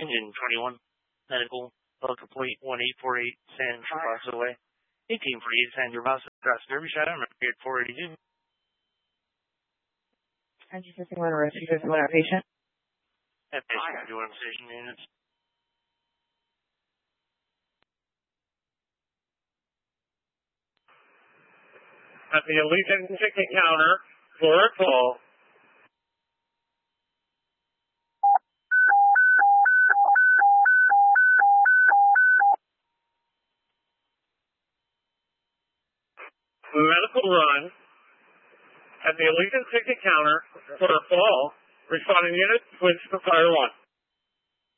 Engine 21, medical, low complete, 1848 San Gervaso Way. 1848 San Gervaso, Cross Derby Shadow, Marriott 482. Engine 51, rescue 51, our patient. That patient, 51 station units. At the Allegiant ticket counter, floor call. Medical run at the Allegiant ticket counter for a fall. Responding unit, switch to fire 1.